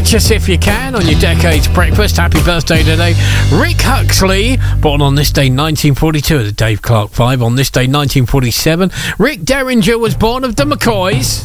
Duchess if you can on your Decades Breakfast. Happy birthday today. Rick Huxley, born on this day 1942 at the Dave Clark 5. On this day 1947, Rick Derringer was born of the McCoys.